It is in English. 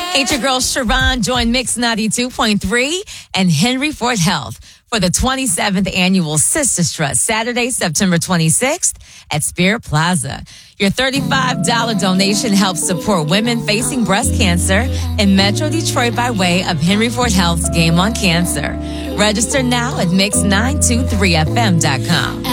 Ain't your girl Sharon join Mix 92.3 and Henry Ford Health for the 27th annual Sisters Trust, Saturday, September 26th at Spirit Plaza. Your $35 donation helps support women facing breast cancer in Metro Detroit by way of Henry Ford Health's Game on Cancer. Register now at mix923fm.com.